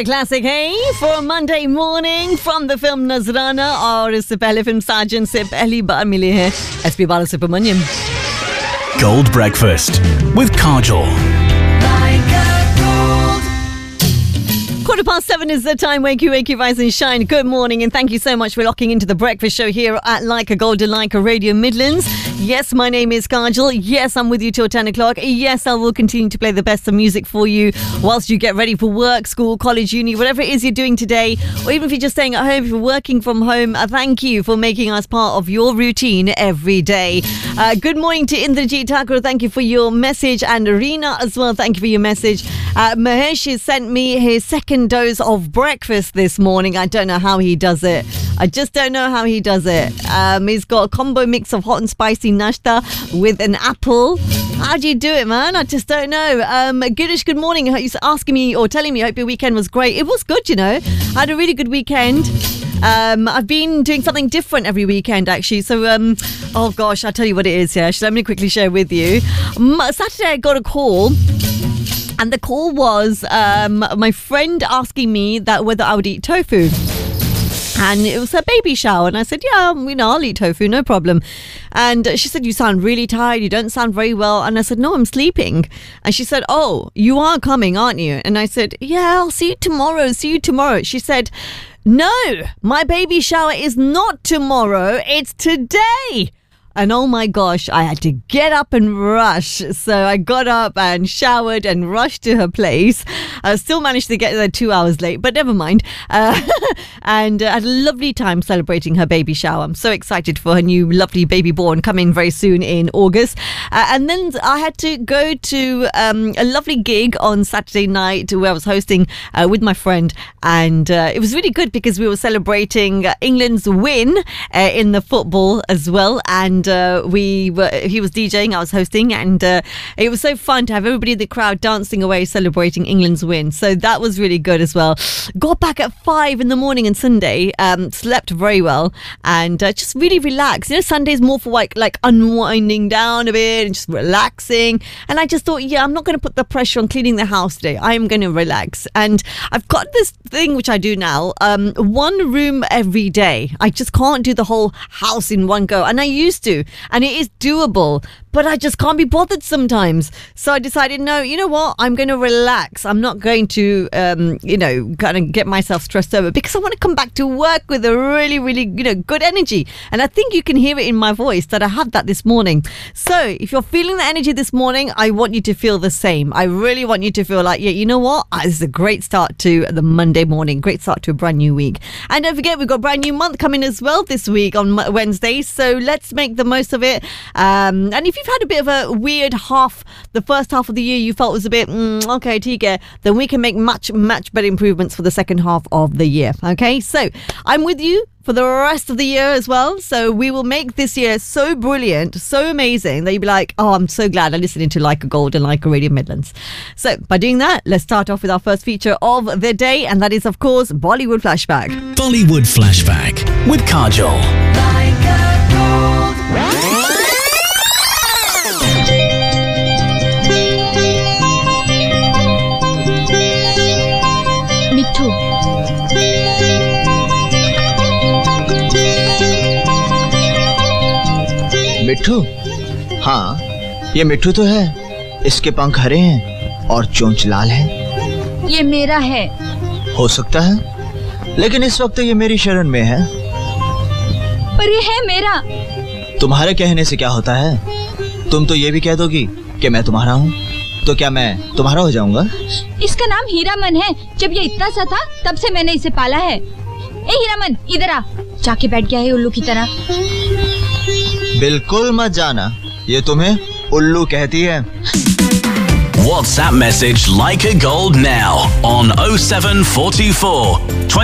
classic है for Monday morning from the film नजराना और इससे पहले फिल्म साजन से पहली बार मिले हैं SP Balasubrahmanyam. Gold Breakfast with Kajol. 7:15 is the time. Wake you, rise and shine. Good morning and thank you so much for locking into the breakfast show here at Like a Gold and Like a Radio Midlands. Yes, my name is Kajol. Yes, I'm with you till 10 o'clock. Yes, I will continue to play the best of music for you whilst you get ready for work, school, college, uni, whatever it is you're doing today, or even if you're just staying at home, if you're working from home, thank you for making us part of your routine every day. Good morning to Indrajit Thakur. Thank you for your message, and Reena as well. Thank you for your message. Mahesh has sent me his second dose of breakfast this morning. I don't know how he does it. I just don't know how he does it. He's got a combo mix of hot and spicy nashta with an apple. How do you do it, man? I just don't know. Girish, good morning. He's asking me or telling me, I hope your weekend was great. It was good, you know. I had a really good weekend. I've been doing something different every weekend, actually. So, oh gosh, I'll tell you what it is, yeah. Let me quickly share with you. Saturday, I got a call. And the call was my friend asking me that whether I would eat tofu. And it was her baby shower. And I said, yeah, I'll eat tofu, no problem. And she said, you sound really tired. You don't sound very well. And I said, no, I'm sleeping. And she said, oh, you are coming, aren't you? And I said, yeah, I'll see you tomorrow. She said, no, my baby shower is not tomorrow. It's today. And oh my gosh, I had to get up and rush. So I got up and showered and rushed to her place. I still managed to get there 2 hours late, but never mind. And had a lovely time celebrating her baby shower. I'm so excited for her new lovely baby born coming very soon in August. And then I had to go to a lovely gig on Saturday night where I was hosting with my friend. And it was really good because we were celebrating England's win in the football as well. And he was DJing, I was hosting, and it was so fun to have everybody in the crowd dancing away, celebrating England's win. So that was really good as well. Got back at 5 in the morning on Sunday, slept very well, and just really relaxed. You know, Sunday's more for like unwinding down a bit and just relaxing. And I just thought, yeah, I'm not going to put the pressure on cleaning the house today. I am going to relax. And I've got this thing which I do now, one room every day. I just can't do the whole house in one go, and I used to. And it is doable, but I just can't be bothered sometimes. So I decided, no, you know what? I'm going to relax. I'm not going to, kind of get myself stressed over because I want to come back to work with a really, really, good energy. And I think you can hear it in my voice that I have that this morning. So if you're feeling the energy this morning, I want you to feel the same. I really want you to feel like, yeah, you know what? This is a great start to the Monday morning. Great start to a brand new week. And don't forget, we've got a brand new month coming as well this week on Wednesday. So let's make the most of it. And if you've had a bit of a weird the first half of the year you felt was a bit okay, Tika, then we can make much better improvements for the second half of the year. Okay, so I'm with you for the rest of the year as well. So we will make this year so brilliant, so amazing that you'll be like, oh, I'm so glad I listened to Like a Gold and Like a Radio Midlands. So by doing that, let's start off with our first feature of the day, and that is, of course, Bollywood Flashback. Bollywood Flashback with Kajol. Like a Gold. मिट्ठू मिट्ठू? हाँ, ये मिट्ठू तो है। इसके पंख हरे हैं और चोंच लाल है। ये मेरा है। हो सकता है, लेकिन इस वक्त ये मेरी शरण में है। पर ये है मेरा। तुम्हारे कहने से क्या होता है? तुम तो ये भी कह दोगी कि मैं तुम्हारा हूँ, तो क्या मैं तुम्हारा हो जाऊंगा? इसका नाम हीरामन है। जब ये इतना सा था तब से मैंने इसे पाला है। ए हीरामन, इधर आ। जाके बैठ गया है उल्लू की तरह। बिल्कुल मत जाना, ये तुम्हें उल्लू कहती है। WhatsApp message Like a Gold now on 0744